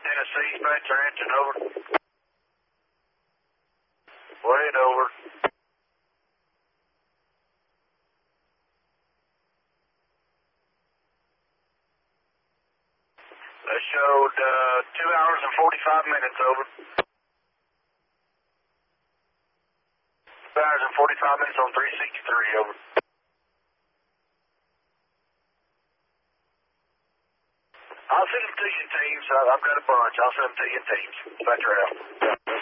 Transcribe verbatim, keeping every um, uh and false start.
Tennessee, Spencer Engine, over. Wait, over. That showed uh, two hours and forty-five minutes, over. Two hours and forty-five minutes on three sixty-three, over. I'll send them to you in teams. I've got a bunch. I'll send them to you in teams. Spencer out.